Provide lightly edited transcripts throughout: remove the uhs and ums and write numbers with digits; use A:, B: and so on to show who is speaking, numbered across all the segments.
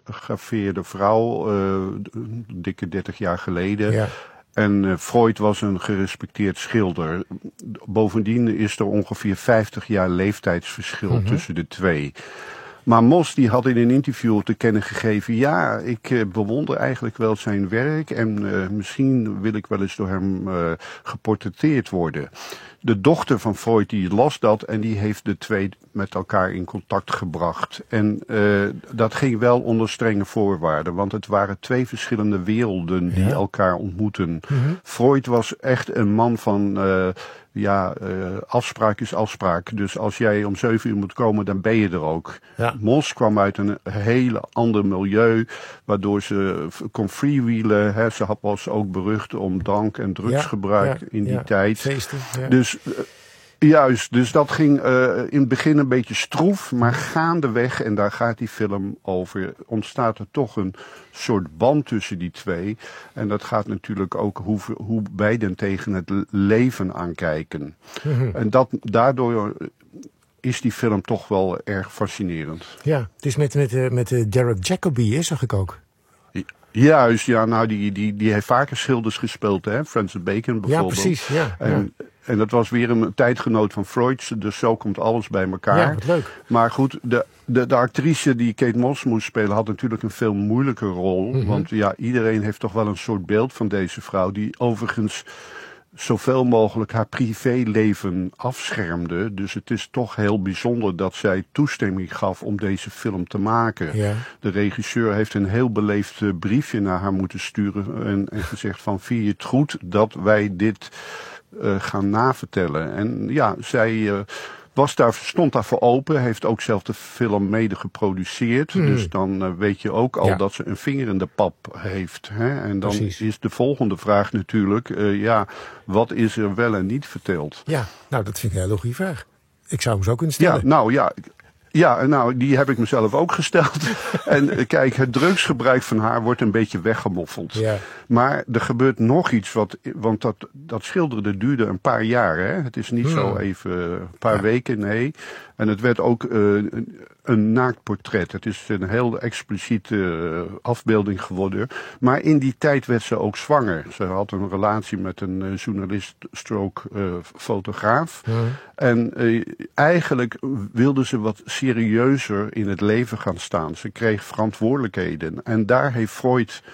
A: gefotografeerde vrouw, dikke 30 jaar geleden.
B: Ja.
A: En Freud was een gerespecteerd schilder. Bovendien is er ongeveer 50 jaar leeftijdsverschil tussen de twee. Maar Moss die had in een interview te kennen gegeven... ja, ik bewonder eigenlijk wel zijn werk... en misschien wil ik wel eens door hem geportretteerd worden. De dochter van Freud die las dat... en die heeft de twee met elkaar in contact gebracht. En dat ging wel onder strenge voorwaarden... want het waren twee verschillende werelden die elkaar ontmoeten. Freud was echt een man van... afspraak is afspraak. Dus als jij om 7 uur moet komen, dan ben je er ook. Ja. Moss kwam uit een hele ander milieu, waardoor ze kon freewheelen. Hè. Ze was ook berucht om drank- en drugsgebruik in die tijd.
B: Feesten, ja.
A: Dus juist, dus dat ging in het begin een beetje stroef, maar gaandeweg, en daar gaat die film over, ontstaat er toch een soort band tussen die twee. En dat gaat natuurlijk ook hoe beiden tegen het leven aankijken. En daardoor is die film toch wel erg fascinerend.
B: Ja, het is met Derek Jacobi, hè, zag ik ook.
A: Juist, ja, nou die heeft vaker schilders gespeeld, hè, Francis Bacon bijvoorbeeld.
B: Ja, precies, ja.
A: En dat was weer een tijdgenoot van Freud, dus zo komt alles bij elkaar.
B: Ja, wat leuk.
A: Maar goed, de actrice die Kate Moss moest spelen had natuurlijk een veel moeilijke rol. Want ja, iedereen heeft toch wel een soort beeld van deze vrouw, die overigens zoveel mogelijk haar privéleven afschermde. Dus het is toch heel bijzonder dat zij toestemming gaf om deze film te maken. Ja. De regisseur heeft een heel beleefd briefje naar haar moeten sturen en gezegd van, vind je het goed dat wij dit gaan navertellen? En ja, zij stond daarvoor open, heeft ook zelf de film mede geproduceerd. Dus dan weet je ook al dat ze een vinger in de pap heeft. Hè? En dan is de volgende vraag natuurlijk, wat is er wel en niet verteld?
B: Ja, nou dat vind ik een hele goede vraag. Ik zou hem zo kunnen stellen.
A: Ja, nou, die heb ik mezelf ook gesteld. En kijk, het drugsgebruik van haar wordt een beetje weggemoffeld. Ja. Maar er gebeurt nog iets, want dat schilderen duurde een paar jaar. Hè? Het is niet zo even een paar weken, nee. En het werd ook een naaktportret. Het is een heel expliciete afbeelding geworden. Maar in die tijd werd ze ook zwanger. Ze had een relatie met een journalist-fotograaf. En eigenlijk wilde ze wat serieuzer in het leven gaan staan. Ze kreeg verantwoordelijkheden. En daar heeft Freud,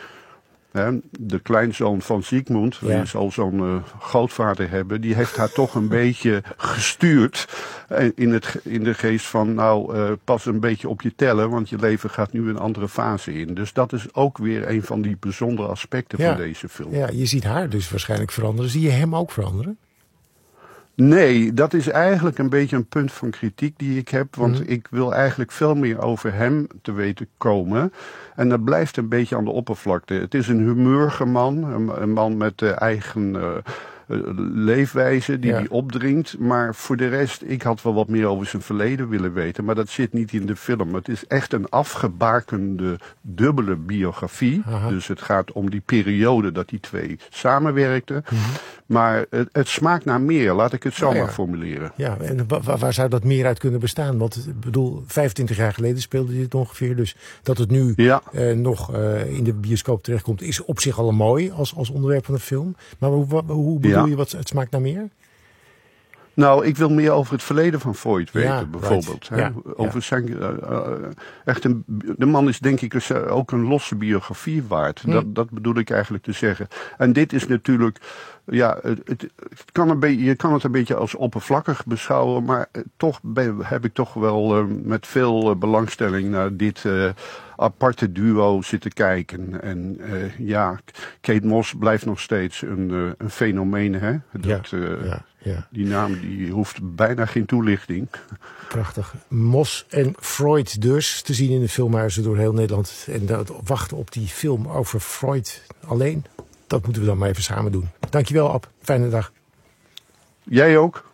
A: de kleinzoon van Sigmund, die zal zo'n grootvader hebben, die heeft haar toch een beetje gestuurd in de geest van, pas een beetje op je tellen, want je leven gaat nu een andere fase in. Dus dat is ook weer een van die bijzondere aspecten van deze film.
B: Ja, je ziet haar dus waarschijnlijk veranderen. Zie je hem ook veranderen?
A: Nee, dat is eigenlijk een beetje een punt van kritiek die ik heb. Want ik wil eigenlijk veel meer over hem te weten komen. En dat blijft een beetje aan de oppervlakte. Het is een humeurige man. Een man met eigen leefwijze die opdringt. Maar voor de rest, ik had wel wat meer over zijn verleden willen weten. Maar dat zit niet in de film. Het is echt een afgebakende dubbele biografie. Aha. Dus het gaat om die periode dat die twee samenwerkten. Maar het smaakt naar meer, laat ik het zo maar formuleren.
B: Ja, en waar zou dat meer uit kunnen bestaan? Want ik bedoel, 25 jaar geleden speelde dit ongeveer. Dus dat het nu nog in de bioscoop terechtkomt, is op zich al mooi als onderwerp van de film. Maar hoe bedoel je, wat het smaakt naar meer?
A: Nou, ik wil meer over het verleden van Freud weten, bijvoorbeeld. Right. Over zijn, de man is denk ik ook een losse biografie waard. Dat bedoel ik eigenlijk te zeggen. En dit is natuurlijk, je kan het een beetje als oppervlakkig beschouwen, maar toch heb ik toch wel met veel belangstelling naar dit aparte duo zitten kijken. En Kate Moss blijft nog steeds een fenomeen, hè? Die naam die hoeft bijna geen toelichting.
B: Prachtig. Moss en Freud dus te zien in de filmhuizen door heel Nederland. En dat wachten op die film over Freud alleen, dat moeten we dan maar even samen doen. Dankjewel, Ab. Fijne dag.
A: Jij ook.